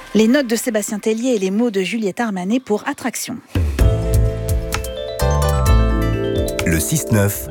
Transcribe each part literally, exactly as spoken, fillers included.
Les notes de Sébastien Tellier et les mots de Juliette Armanet pour Attraction. Le six neuf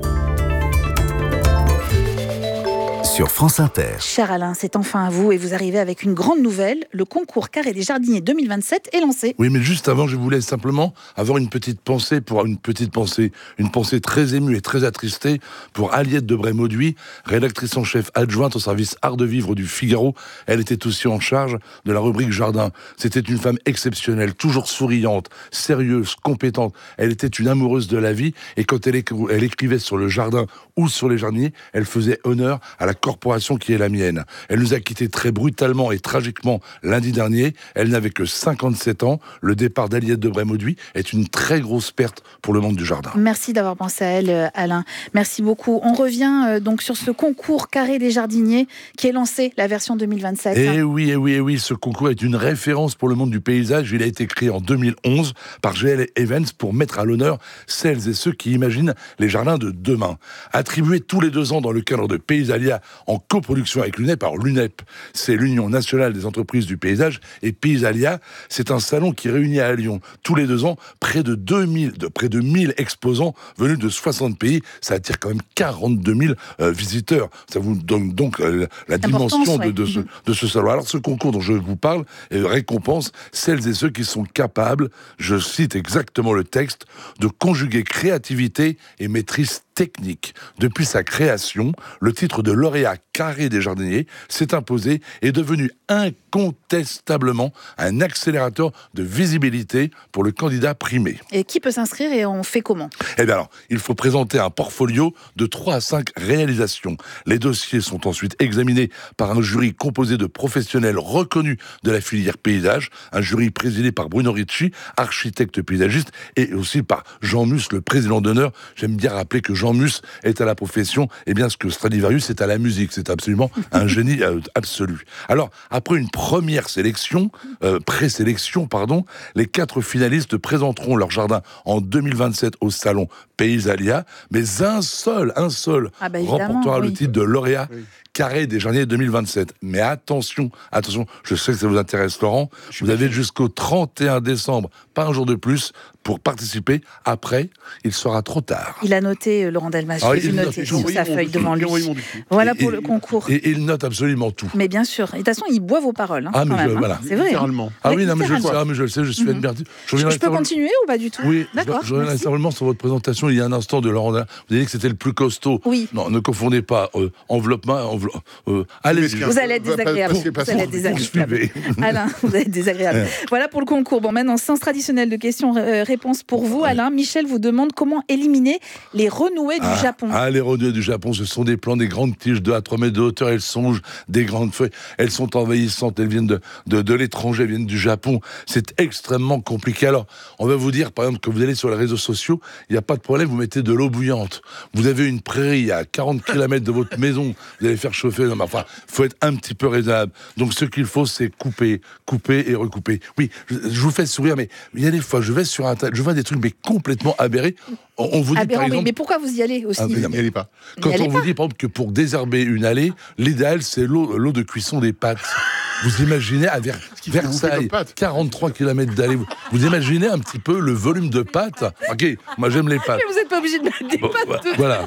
sur France Inter. Cher Alain, c'est enfin à vous et vous arrivez avec une grande nouvelle. Le concours Carré des Jardiniers deux mille vingt-sept est lancé. Oui, mais juste avant, je voulais simplement avoir une petite pensée pour une petite pensée, une pensée très émue et très attristée pour Aliette de Bray-Mauduit, rédactrice en chef adjointe au service Art de Vivre du Figaro. Elle était aussi en charge de la rubrique Jardin. C'était une femme exceptionnelle, toujours souriante, sérieuse, compétente. Elle était une amoureuse de la vie et quand elle, écri- elle écrivait sur le jardin ou sur les jardiniers, elle faisait honneur à la corporation qui est la mienne. Elle nous a quittés très brutalement et tragiquement lundi dernier. Elle n'avait que cinquante-sept ans. Le départ d'Aliette de Bray-Mauduit est une très grosse perte pour le monde du jardin. Merci d'avoir pensé à elle, Alain. Merci beaucoup. On revient euh, donc sur ce concours Carré des Jardiniers qui est lancé, la version deux mille vingt-sept. Et oui, et oui, et oui, ce concours est une référence pour le monde du paysage. Il a été créé en deux mille onze par G L Evans pour mettre à l'honneur celles et ceux qui imaginent les jardins de demain. Attribué tous les deux ans dans le cadre de Paysalia en coproduction avec l'U N E P. Alors l'U N E P, c'est l'Union nationale des entreprises du paysage, et Paysalia, c'est un salon qui réunit à Lyon tous les deux ans près de deux mille, de près de mille exposants venus de soixante pays. Ça attire quand même quarante-deux mille euh, visiteurs. Ça vous donne donc euh, la dimension de, de, ce, de ce salon. Alors ce concours dont je vous parle euh, récompense celles et ceux qui sont capables, je cite exactement le texte, de conjuguer créativité et maîtrise technique. Depuis sa création, le titre de lauréat Carré des Jardiniers s'est imposé et est devenu incontestablement un accélérateur de visibilité pour le candidat primé. Et qui peut s'inscrire et on fait comment ? Eh bien alors, il faut présenter un portfolio de trois à cinq réalisations. Les dossiers sont ensuite examinés par un jury composé de professionnels reconnus de la filière paysage, un jury présidé par Bruno Ricci, architecte paysagiste, et aussi par Jean Mus, le président d'honneur. J'aime bien rappeler que Jean Mus est à la profession, et bien ce que Stradivarius est à la musique. C'est absolument un génie euh, absolu. Alors, après une première sélection, euh, présélection, pardon, les quatre finalistes présenteront leur jardin en deux mille vingt-sept au salon Paysalia, mais un seul, un seul ah bah remportera oui. le titre de lauréat Oui. Carré des Jardiniers deux mille vingt-sept. Mais attention, attention, je sais que ça vous intéresse, Laurent, vous avez jusqu'au trente et un décembre, pas un jour de plus, pour participer. Après, il sera trop tard. Il a noté, euh, Laurent Delmas, Ah, j'ai vu il note noter tout. sur sa feuille devant lui. Voilà pour Et- le concours. Et, et il note absolument tout. Mais bien sûr. Et de toute façon, il boit vos paroles. Hein, Ah, mais quand je- même, hein. voilà. C'est vrai. hein. Littéralement. Ah Oui, oui, non, mais je le sais, littéralement. ah, mais je le sais, je suis Mhm. admiratif. Je, je peux continuer ou pas du tout ? Oui, D'accord. je, je reviens merci. simplement sur votre présentation il y a un instant de Laurent Delmas. Vous avez dit que c'était le plus costaud. Oui. Non, ne confondez pas euh, enveloppe main, enveloppe. Euh, allez-y. Mais Vous allez être Pas- pas- désagréable. parce que- parce Vous allez que- être désagréable. Poursuivez. Alain, vous allez être désagréable. Ouais. Voilà pour le concours. Bon, maintenant, séance traditionnelle de questions-réponses pour vous. Alain, Michel vous demande comment éliminer les renouées du Ah, Japon. Ah, les renouées du Japon, ce sont des plants, des grandes tiges de à trois mètres de hauteur, elles songent des grandes feuilles, elles sont envahissantes, elles viennent de, de, de l'étranger, elles viennent du Japon. C'est extrêmement compliqué. Alors, on va vous dire, par exemple, que vous allez sur les réseaux sociaux, il n'y a pas de problème, vous mettez de l'eau bouillante. Vous avez une prairie à quarante kilomètres de votre maison, vous allez faire chauffer. Non, mais enfin, il faut être un petit peu raisonnable. Donc, ce qu'il faut, c'est couper, couper et recouper. Oui, je, je vous fais sourire, mais il y a des fois, je vais sur Internet, je vois des trucs mais complètement aberrés. On, on vous dit, Aberrant, par mais- exemple... mais pourquoi vous y allez aussi Ah, mais non, Il n'y pas. Quand N'y allez on vous dit, par exemple, que pour désherber une allée, l'idéal, c'est l'eau, l'eau de cuisson des pâtes. Vous imaginez à Ver- qu'il faut bouffer Versailles, comme pâtes. quarante-trois kilomètres d'allée, vous, vous imaginez un petit peu le volume de pâtes. Ok, moi j'aime les pâtes. Mais vous n'êtes pas obligé de mettre des Bon, pâtes voilà. dedans. Voilà.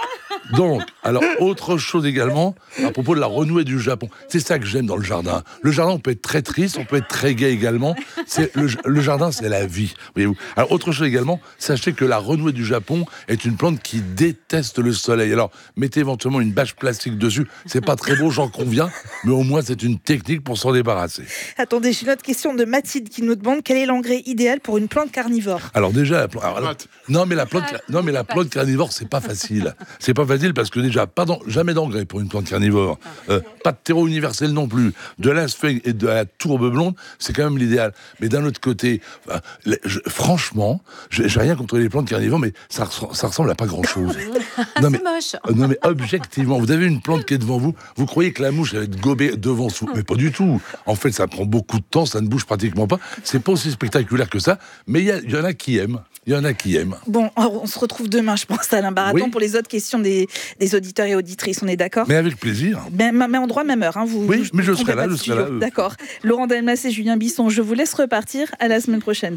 Donc, alors, autre chose également, à propos de la renouée du Japon. C'est ça que j'aime dans le jardin. Le jardin, on peut être très triste, on peut être très gai également. C'est, le, le jardin, c'est la vie, voyez-vous. Alors, autre chose également, sachez que la renouée du Japon est une plante qui déteste le soleil. Alors, mettez éventuellement une bâche plastique dessus. C'est pas très beau, j'en conviens, mais au moins, c'est une technique pour s'en débarrasser. Attendez, j'ai une autre question de Mathilde qui nous demande quel est l'engrais idéal pour une plante carnivore. Alors déjà, la plante, alors, Tomate. non mais la plante, non mais la plante carnivore, c'est pas facile. C'est pas facile parce que déjà, pas d'en- jamais d'engrais pour une plante carnivore, euh, pas de terreau universel non plus, de l'asphène et de la tourbe blonde, c'est quand même l'idéal. Mais d'un autre côté, enfin, les- je- franchement, j'ai j'ai rien contre les plantes carnivores, mais ça, res- ça ressemble à pas grand chose. Non mais, moche. euh, non mais objectivement, vous avez une plante qui est devant vous, vous croyez que la mouche elle va être gobée devant vous, mais pas du tout. En fait, ça prend beaucoup de temps, ça ne bouge pratiquement pas. C'est pas aussi spectaculaire que ça, mais il y, a- il y en a qui aiment. Il y en a qui aiment. Bon, on se retrouve demain, je pense, Alain Baraton, Oui. pour les autres questions des des, des auditeurs et auditrices, on est d'accord ? Mais avec plaisir. Mais, mais endroit, même heure. Hein, vous, oui, vous, mais je vous serai là, je serai là. D'accord. Laurent Delmas et Julien Bisson, je vous laisse repartir. À la semaine prochaine.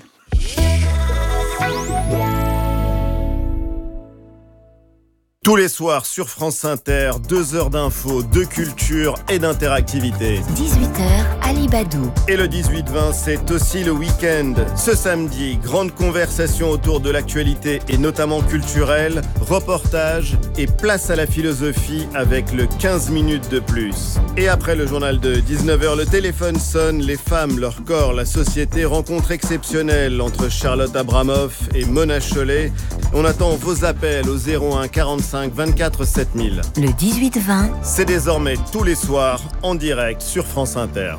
Tous les soirs sur France Inter, deux heures d'infos, de culture et d'interactivité. dix-huit heures, Ali Badou. Et le dix-huit vingt, c'est aussi le week-end. Ce samedi, grande conversation autour de l'actualité et notamment culturelle, reportage et place à la philosophie avec le quinze minutes de plus. Et après le journal de dix-neuf heures, le téléphone sonne, les femmes, leur corps, la société, rencontre exceptionnelle entre Charlotte Abramoff et Mona Chollet. On attend vos appels au zéro un quarante-cinq vingt-quatre sept mille. Le dix-huit vingt. C'est désormais tous les soirs en direct sur France Inter.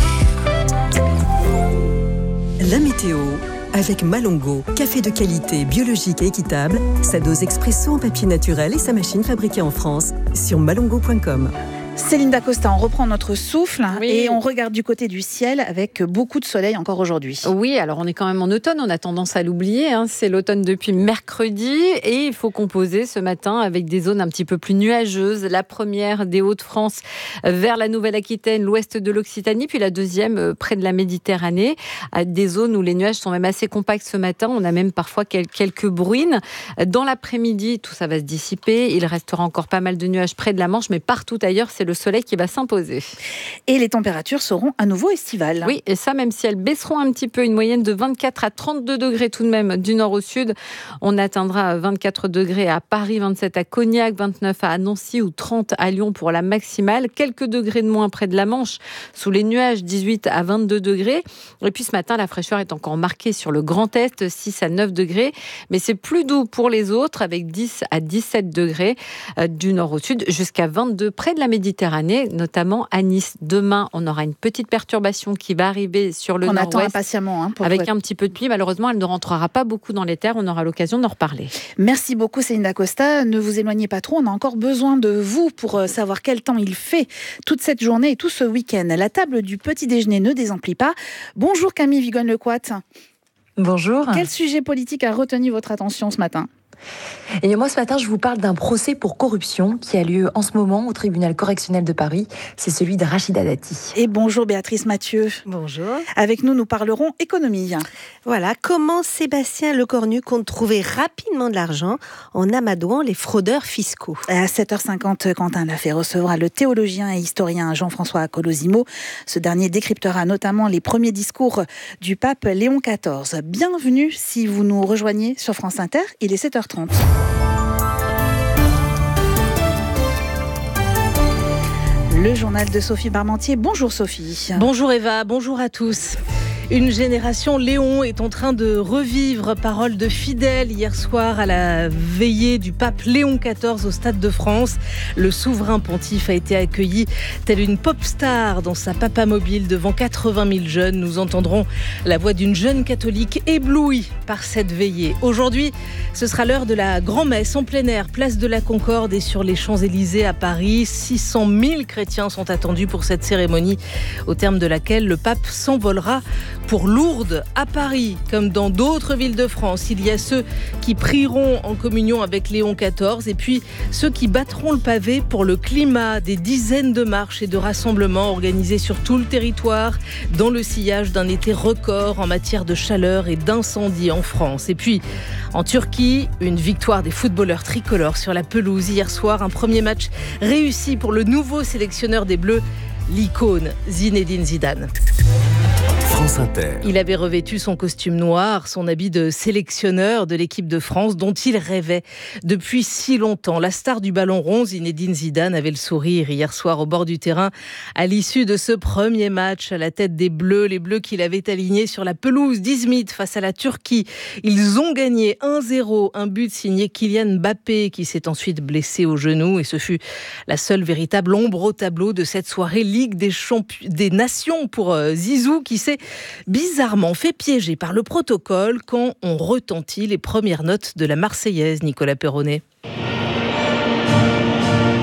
La météo avec Malongo, café de qualité biologique et équitable, sa dose expresso en papier naturel et sa machine fabriquée en France sur malongo point com. Céline Dacosta, on reprend notre souffle oui. et on regarde du côté du ciel avec beaucoup de soleil encore aujourd'hui. Oui, alors on est quand même en automne, on a tendance à l'oublier, hein. C'est l'automne depuis mercredi et il faut composer ce matin avec des zones un petit peu plus nuageuses. La première des Hauts-de-France vers la Nouvelle-Aquitaine, l'ouest de l'Occitanie, puis la deuxième près de la Méditerranée. Des zones où les nuages sont même assez compacts ce matin, on a même parfois quelques bruines. Dans l'après-midi, tout ça va se dissiper, il restera encore pas mal de nuages près de la Manche, mais partout ailleurs, c'est le soleil qui va s'imposer. Et les températures seront à nouveau estivales. Oui, et ça, même si elles baisseront un petit peu, une moyenne de vingt-quatre à trente-deux degrés tout de même du nord au sud. On atteindra vingt-quatre degrés à Paris, vingt-sept à Cognac, vingt-neuf à Nancy ou trente à Lyon pour la maximale. Quelques degrés de moins près de la Manche, sous les nuages, dix-huit à vingt-deux degrés. Et puis ce matin, la fraîcheur est encore marquée sur le Grand Est, six à neuf degrés. Mais c'est plus doux pour les autres, avec dix à dix-sept degrés euh, du nord au sud, jusqu'à vingt-deux près de la Méditerranée. Notamment à Nice. Demain, on aura une petite perturbation qui va arriver sur le on nord-ouest. On attend impatiemment. Hein, pour avec vous... un petit peu de pluie. Malheureusement, elle ne rentrera pas beaucoup dans les terres. On aura l'occasion d'en reparler. Merci beaucoup Céline Dacosta. Ne vous éloignez pas trop. On a encore besoin de vous pour savoir quel temps il fait toute cette journée et tout ce week-end. La table du petit déjeuner ne désemplit pas. Bonjour Camille Vigogne-Lecoat. Bonjour. Quel sujet politique a retenu votre attention ce matin ? Et moi, ce matin, je vous parle d'un procès pour corruption qui a lieu en ce moment au tribunal correctionnel de Paris. C'est celui de Rachida Dati. Et bonjour Béatrice Mathieu. Bonjour. Avec nous, nous parlerons économie. Voilà, comment Sébastien Lecornu compte trouver rapidement de l'argent en amadouant les fraudeurs fiscaux. À sept heures cinquante, Quentin Lafay recevra le théologien et historien Jean-François Colosimo. Ce dernier décryptera notamment les premiers discours du pape Léon quatorze. Bienvenue si vous nous rejoignez sur France Inter. Il est sept heures trente. Le journal de Sophie Parmentier. Bonjour Sophie. Bonjour Eva, bonjour à tous. Une génération Léon est en train de revivre, parole de fidèles hier soir à la veillée du pape Léon quatorze au Stade de France. Le souverain pontife a été accueilli tel une pop star dans sa papamobile devant quatre-vingt mille jeunes. Nous entendrons la voix d'une jeune catholique éblouie par cette veillée. Aujourd'hui, ce sera l'heure de la grand-messe en plein air, place de la Concorde et sur les Champs-Élysées à Paris. six cent mille chrétiens sont attendus pour cette cérémonie, au terme de laquelle le pape s'envolera pour Lourdes, à Paris, comme dans d'autres villes de France. Il y a ceux qui prieront en communion avec Léon quatorze et puis ceux qui battront le pavé pour le climat. Des dizaines de marches et de rassemblements organisés sur tout le territoire dans le sillage d'un été record en matière de chaleur et d'incendie en France. Et puis, en Turquie, une victoire des footballeurs tricolores sur la pelouse hier soir. Un premier match réussi pour le nouveau sélectionneur des Bleus, l'icône Zinedine Zidane. France Inter. Il avait revêtu son costume noir, son habit de sélectionneur de l'équipe de France dont il rêvait depuis si longtemps. La star du ballon rond, Zinedine Zidane, avait le sourire hier soir au bord du terrain à l'issue de ce premier match à la tête des Bleus. Les Bleus qu'il avait alignés sur la pelouse d'Izmit face à la Turquie. Ils ont gagné un zéro, un but signé Kylian Mbappé qui s'est ensuite blessé au genou et ce fut la seule véritable ombre au tableau de cette soirée Ligue des, champi- des Nations pour euh, Zizou qui s'est bizarrement fait piéger par le protocole quand on retentit les premières notes de la Marseillaise, Nicolas Perronnet.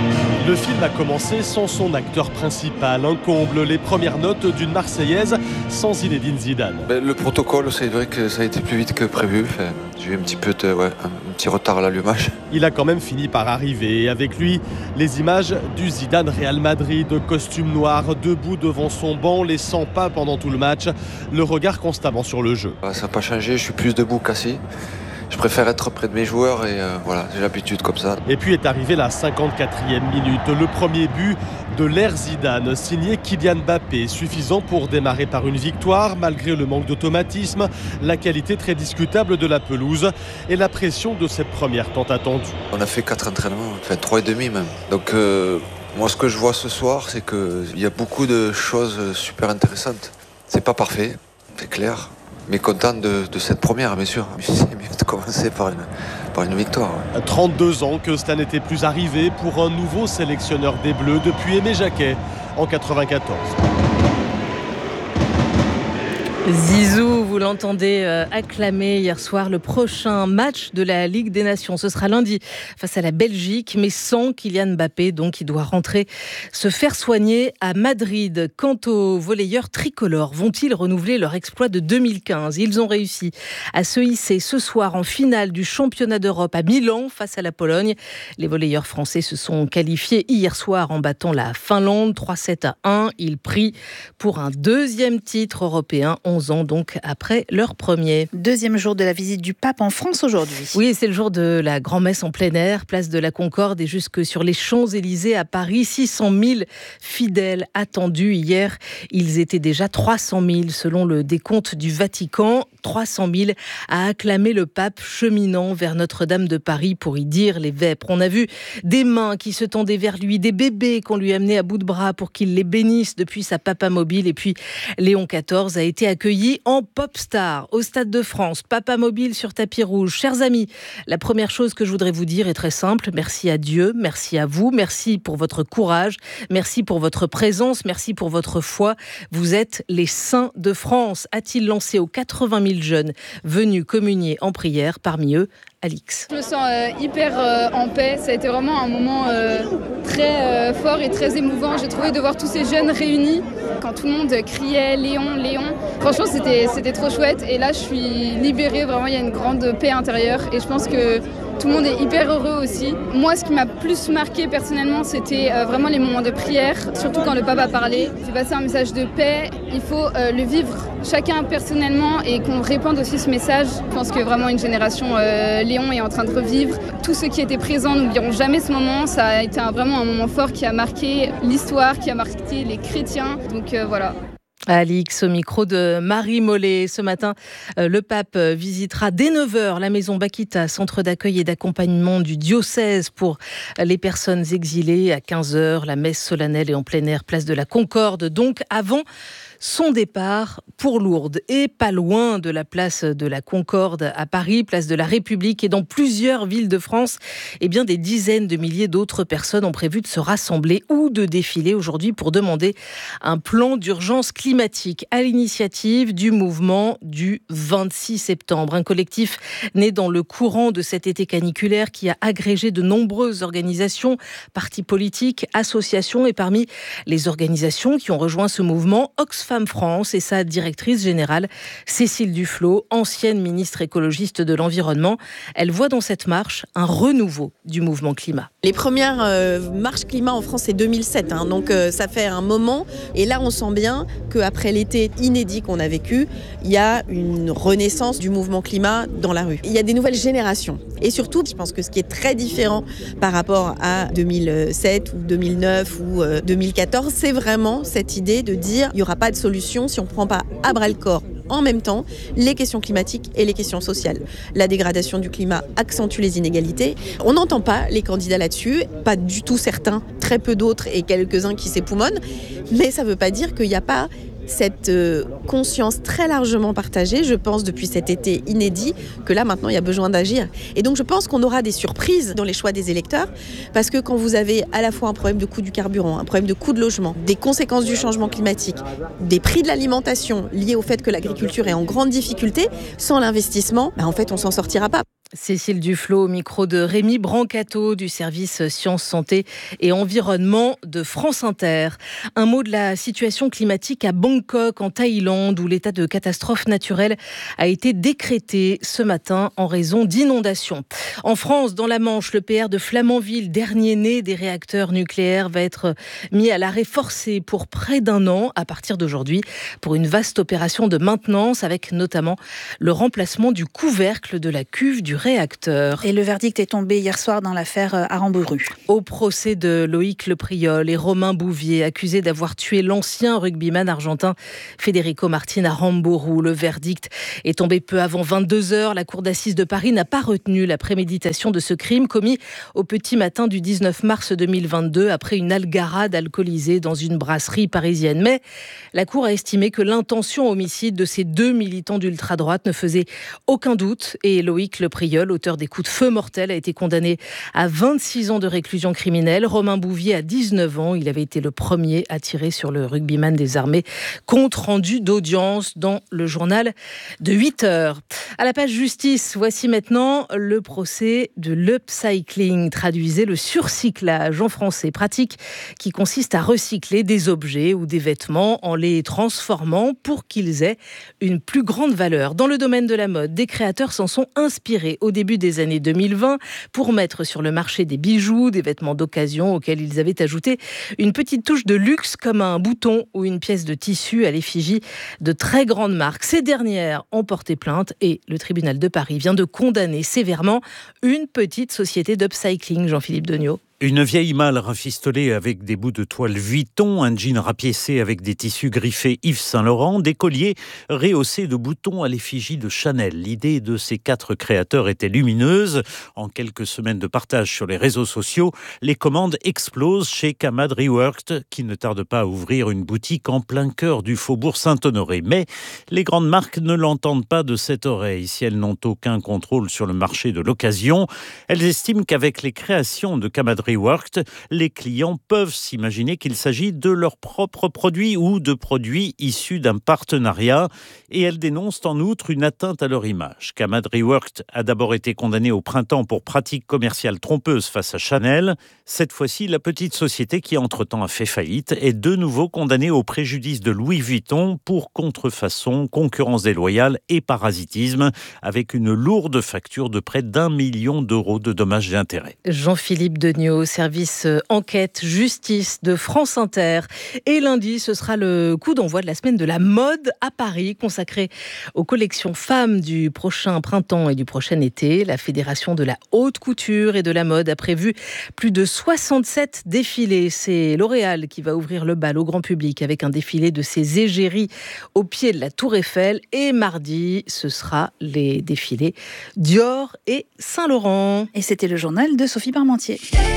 Le film a commencé sans son acteur principal, un comble, les premières notes d'une Marseillaise sans Zinedine Zidane. Ben, le protocole, c'est vrai que ça a été plus vite que prévu. Enfin, j'ai eu un petit peu de, ouais, un petit retard à l'allumage. Il a quand même fini par arriver. Avec lui, les images du Zidane Real Madrid, costume noir, debout devant son banc, les cent pas pendant tout le match, le regard constamment sur le jeu. Ça n'a pas changé, je suis plus debout qu'assis. Je préfère être près de mes joueurs et euh, voilà, j'ai l'habitude comme ça. Et puis est arrivée la cinquante-quatrième minute, le premier but de l'ère Zidane, signé Kylian Mbappé, suffisant pour démarrer par une victoire, malgré le manque d'automatisme, la qualité très discutable de la pelouse et la pression de cette première tant attendue. On a fait quatre entraînements, enfin trois et demi même. Donc euh, moi ce que je vois ce soir, c'est qu'il y a beaucoup de choses super intéressantes. C'est pas parfait, c'est clair. Mais content de, de cette première, bien sûr. C'est mieux de commencer par une, par une victoire. Ouais. trente-deux ans que cela n'était plus arrivé pour un nouveau sélectionneur des Bleus depuis Aimé Jacquet en quatre-vingt-quatorze. Zizou, vous l'entendez euh, acclamer hier soir le prochain match de la Ligue des Nations. Ce sera lundi face à la Belgique, mais sans Kylian Mbappé, donc il doit rentrer se faire soigner à Madrid. Quant aux volleyeurs tricolores, vont-ils renouveler leur exploit de deux mille quinze ? Ils ont réussi à se hisser ce soir en finale du championnat d'Europe à Milan face à la Pologne. Les volleyeurs français se sont qualifiés hier soir en battant la Finlande trois sept à un. Ils prient pour un deuxième titre européen, onze ans donc après leur premier. Deuxième jour de la visite du pape en France aujourd'hui. Oui, c'est le jour de la grand-messe en plein air, place de la Concorde et jusque sur les Champs-Élysées à Paris. six cent mille fidèles attendus hier. Ils étaient déjà trois cent mille selon le décompte du Vatican. trois cent mille à acclamer le pape cheminant vers Notre-Dame de Paris pour y dire les vêpres. On a vu des mains qui se tendaient vers lui, des bébés qu'on lui amenait à bout de bras pour qu'il les bénisse depuis sa Papamobile. Et puis Léon quatorze a été accueilli en pop star au Stade de France. Papamobile sur tapis rouge. Chers amis, la première chose que je voudrais vous dire est très simple. Merci à Dieu, merci à vous, merci pour votre courage, merci pour votre présence, merci pour votre foi. Vous êtes les saints de France, a-t-il lancé aux quatre-vingt mille jeunes venus communier en prière, parmi eux Alix. Je me sens euh, hyper euh, en paix. Ça a été vraiment un moment euh, très euh, fort et très émouvant. J'ai trouvé de voir tous ces jeunes réunis. Quand tout le monde criait Léon, Léon. Franchement, c'était, c'était trop chouette. Et là, je suis libérée. Vraiment, il y a une grande paix intérieure. Et je pense que tout le monde est hyper heureux aussi. Moi, ce qui m'a plus marqué personnellement, c'était euh, vraiment les moments de prière. Surtout quand le pape a parlé. Il fait passer un message de paix. Il faut euh, le vivre chacun personnellement et qu'on répande aussi ce message. Je pense que vraiment une génération euh, Léon est en train de revivre. Tous ceux qui étaient présents n'oublieront jamais ce moment. Ça a été un, vraiment un moment fort qui a marqué l'histoire, qui a marqué les chrétiens. Donc euh, voilà. Alix, au micro de Marie Mollet. Ce matin, le pape visitera dès neuf heures la maison Bakita, centre d'accueil et d'accompagnement du diocèse pour les personnes exilées. À quinze heures, la messe solennelle est en plein air, place de la Concorde. Donc, avant son départ pour Lourdes et pas loin de la place de la Concorde à Paris, place de la République et dans plusieurs villes de France, eh bien des dizaines de milliers d'autres personnes ont prévu de se rassembler ou de défiler aujourd'hui pour demander un plan d'urgence climatique à l'initiative du mouvement du vingt-six septembre. Un collectif né dans le courant de cet été caniculaire qui a agrégé de nombreuses organisations, partis politiques, associations et parmi les organisations qui ont rejoint ce mouvement, Oxfam France et sa directrice générale, Cécile Duflot, ancienne ministre écologiste de l'Environnement. Elle voit dans cette marche un renouveau du mouvement climat. Les premières euh, marches climat en France, c'est deux mille sept, hein, donc euh, ça fait un moment. Et là, on sent bien qu'après l'été inédit qu'on a vécu, il y a une renaissance du mouvement climat dans la rue. Il y a des nouvelles générations. Et surtout, je pense que ce qui est très différent par rapport à deux mille sept ou deux mille neuf ou euh, deux mille quatorze, c'est vraiment cette idée de dire il n'y aura pas de solution si on ne prend pas à bras le corps en même temps les questions climatiques et les questions sociales. La dégradation du climat accentue les inégalités. On n'entend pas les candidats là-dessus, pas du tout certains, très peu d'autres et quelques-uns qui s'époumonnent, mais ça ne veut pas dire qu'il n'y a pas cette euh, conscience très largement partagée, je pense, depuis cet été inédit, que là, maintenant, il y a besoin d'agir. Et donc, je pense qu'on aura des surprises dans les choix des électeurs, parce que quand vous avez à la fois un problème de coût du carburant, un problème de coût de logement, des conséquences du changement climatique, des prix de l'alimentation liés au fait que l'agriculture est en grande difficulté, sans l'investissement, bah, en fait, on s'en sortira pas. Cécile Duflot au micro de Rémi Brancato du service Sciences, Santé et Environnement de France Inter. Un mot de la situation climatique à Bangkok en Thaïlande où l'état de catastrophe naturelle a été décrété ce matin en raison d'inondations. En France, dans la Manche, le P R de Flamanville, dernier né des réacteurs nucléaires, va être mis à l'arrêt forcé pour près d'un an à partir d'aujourd'hui pour une vaste opération de maintenance avec notamment le remplacement du couvercle de la cuve du réacteur. Et le verdict est tombé hier soir dans l'affaire Aramburu. Au procès de Loïc Lepriol et Romain Bouvier, accusés d'avoir tué l'ancien rugbyman argentin Federico Martin Aramburu. Le verdict est tombé peu avant vingt-deux heures. La cour d'assises de Paris n'a pas retenu la préméditation de ce crime commis au petit matin du dix-neuf mars deux mille vingt-deux après une algarade alcoolisée dans une brasserie parisienne. Mais la cour a estimé que l'intention homicide de ces deux militants d'ultra-droite ne faisait aucun doute et Loïc Lepriol, auteur des coups de feu mortels, a été condamné à vingt-six ans de réclusion criminelle. Romain Bouvier a dix-neuf ans. Il avait été le premier à tirer sur le rugbyman des armées. Compte rendu d'audience dans le journal de huit heures. À la page justice, voici maintenant le procès de l'upcycling. Traduisez le surcyclage en français. Pratique qui consiste à recycler des objets ou des vêtements en les transformant pour qu'ils aient une plus grande valeur. Dans le domaine de la mode, des créateurs s'en sont inspirés au début des années deux mille vingt pour mettre sur le marché des bijoux, des vêtements d'occasion auxquels ils avaient ajouté une petite touche de luxe comme un bouton ou une pièce de tissu à l'effigie de très grandes marques. Ces dernières ont porté plainte et le tribunal de Paris vient de condamner sévèrement une petite société d'upcycling, Jean-Philippe Degnaud. Une vieille malle rafistolée avec des bouts de toile Vuitton, un jean rapiécé avec des tissus griffés Yves Saint-Laurent, des colliers rehaussés de boutons à l'effigie de Chanel. L'idée de ces quatre créateurs était lumineuse. En quelques semaines de partage sur les réseaux sociaux, les commandes explosent chez Kamad Reworked, qui ne tarde pas à ouvrir une boutique en plein cœur du faubourg Saint-Honoré. Mais les grandes marques ne l'entendent pas de cette oreille. Si elles n'ont aucun contrôle sur le marché de l'occasion, elles estiment qu'avec les créations de Kamad Reworked, les clients peuvent s'imaginer qu'il s'agit de leurs propres produits ou de produits issus d'un partenariat et elles dénoncent en outre une atteinte à leur image. Kamad Reworked a d'abord été condamné au printemps pour pratiques commerciales trompeuses face à Chanel. Cette fois-ci, la petite société qui entre-temps a fait faillite est de nouveau condamnée au préjudice de Louis Vuitton pour contrefaçon, concurrence déloyale et parasitisme avec une lourde facture de près d'un million d'euros de dommages et intérêts. Jean-Philippe Degnaud, service enquête justice de France Inter. Et lundi, ce sera le coup d'envoi de la semaine de la mode à Paris, consacrée aux collections femmes du prochain printemps et du prochain été. La Fédération de la haute couture et de la mode a prévu plus de soixante-sept défilés. C'est L'Oréal qui va ouvrir le bal au grand public avec un défilé de ses égéries au pied de la Tour Eiffel. Et mardi, ce sera les défilés Dior et Saint-Laurent. Et c'était le journal de Sophie Parmentier.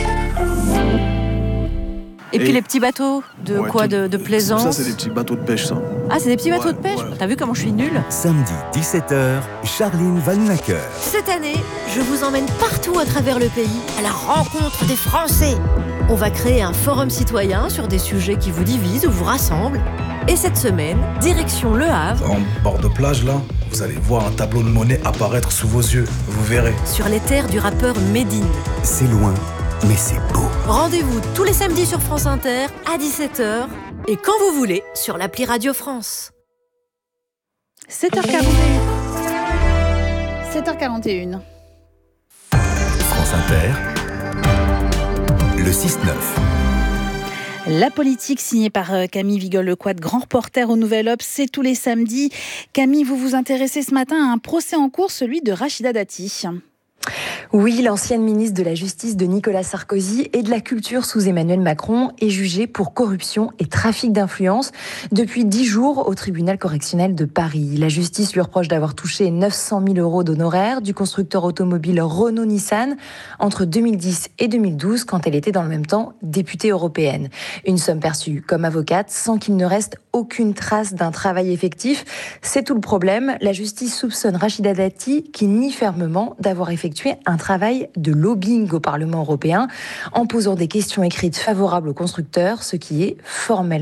Et, et puis les petits bateaux, de ouais, quoi, tout, de, de plaisance. Ça, c'est des petits bateaux de pêche, ça. Ah, c'est des petits bateaux ouais, de pêche ouais. T'as vu comment je suis nulle? Samedi, dix-sept heures, Charline Vanhoenacker. Cette année, je vous emmène partout à travers le pays, à la rencontre des Français. On va créer un forum citoyen sur des sujets qui vous divisent ou vous rassemblent. Et cette semaine, direction Le Havre. En bord de plage, là, vous allez voir un tableau de monnaie apparaître sous vos yeux. Vous verrez. Sur les terres du rappeur Médine. C'est loin, mais c'est beau. Rendez-vous tous les samedis sur France Inter à dix-sept heures et quand vous voulez sur l'appli Radio France. sept heures quarante et une. sept heures quarante et une. France Inter, le six neuf. La politique signée par Camille Vigol-Lequat, grand reporter au Nouvel Obs, c'est tous les samedis. Camille, vous vous intéressez ce matin à un procès en cours, celui de Rachida Dati. Oui, l'ancienne ministre de la Justice de Nicolas Sarkozy et de la Culture sous Emmanuel Macron est jugée pour corruption et trafic d'influence depuis dix jours au tribunal correctionnel de Paris. La justice lui reproche d'avoir touché neuf cent mille euros d'honoraires du constructeur automobile Renault-Nissan entre deux mille dix et deux mille douze, quand elle était dans le même temps députée européenne. Une somme perçue comme avocate sans qu'il ne reste aucune trace d'un travail effectif. C'est tout le problème. La justice soupçonne Rachida Dati, qui nie fermement d'avoir effectué un travail de lobbying au Parlement européen en posant des questions écrites favorables aux constructeurs, ce qui est formellement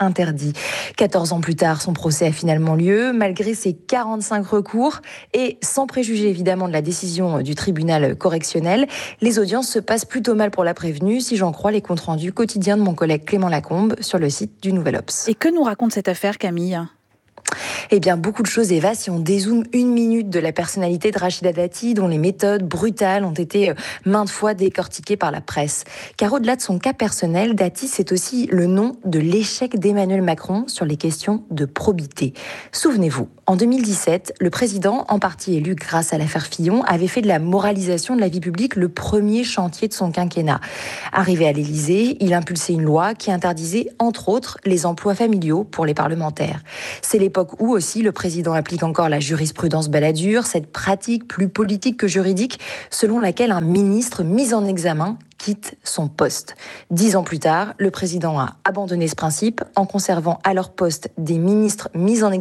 interdit. quatorze ans plus tard, son procès a finalement lieu, malgré ses quarante-cinq recours et sans préjuger évidemment de la décision du tribunal correctionnel. Les audiences se passent plutôt mal pour la prévenue, si j'en crois les comptes rendus quotidiens de mon collègue Clément Lacombe sur le site du Nouvel Obs. Et que nous raconte cette affaire, Camille ? Eh bien, beaucoup de choses, Eva, si on dézoome une minute de la personnalité de Rachida Dati, dont les méthodes brutales ont été maintes fois décortiquées par la presse. Car au-delà de son cas personnel, Dati, c'est aussi le nom de l'échec d'Emmanuel Macron sur les questions de probité. Souvenez-vous, en deux mille dix-sept, le président, en partie élu grâce à l'affaire Fillon, avait fait de la moralisation de la vie publique le premier chantier de son quinquennat. Arrivé à l'Élysée, il impulsait une loi qui interdisait, entre autres, les emplois familiaux pour les parlementaires. C'est l'époque où aussi le président applique encore la jurisprudence Balladur, cette pratique plus politique que juridique, selon laquelle un ministre mis en examen quitte son poste. Dix ans plus tard, le président a abandonné ce principe en conservant à leur poste des ministres mis en examen